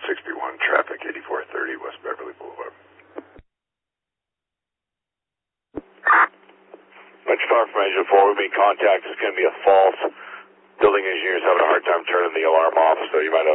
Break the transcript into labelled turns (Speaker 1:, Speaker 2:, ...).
Speaker 1: 61 traffic, 8430 West Beverly Boulevard.
Speaker 2: Much far from engine 4, we'll be in contact. It's going to be a false. Building engineer's having a hard time turning the alarm off, so you might